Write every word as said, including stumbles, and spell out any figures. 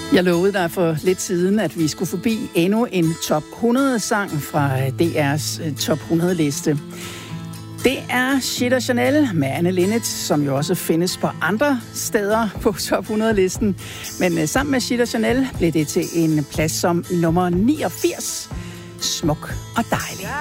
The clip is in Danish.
Jeg lovede dig for lidt siden, at vi skulle forbi endnu en top hundrede sang fra D R's top hundrede liste. Det er Shit og Chanel med Anne Linnet, som jo også findes på andre steder på top hundrede listen. Men sammen med Shit og Chanel blev det til en plads som nummer niogfirs. Smuk og dejlig.